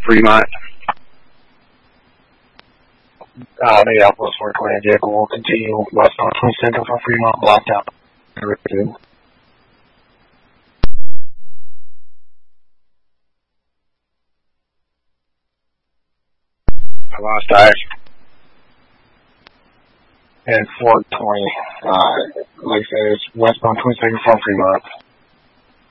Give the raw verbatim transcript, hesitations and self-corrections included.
Fremont. Uh, Minneapolis four twenty vehicle will continue westbound twenty Central from Fremont, blocked out. Review. I lost tires. And four twenty, uh, like I said, it's westbound twenty-second from Fremont.